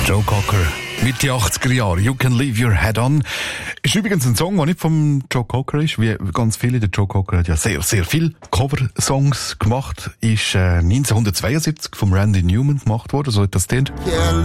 Joe Cocker mit den 80er Jahren. You Can Leave Your Head On. Ist übrigens ein Song, der nicht vom Joe Cocker ist, wie ganz viele. Der Joe Cocker hat ja sehr, sehr viele Cover-Songs gemacht. Ist 1972 vom Randy Newman gemacht worden, so hat das klingt.